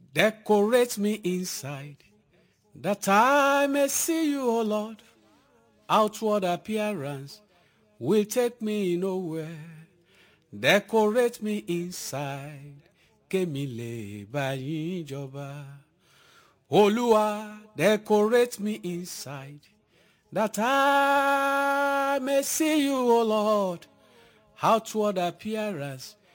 Decorate me inside, that I may see you, O Lord. Outward appearance will take me nowhere. Decorate me inside, kémi lè bá yín jọba. Olúwa, decorate me inside, that I may see you, O Lord. Outward appearance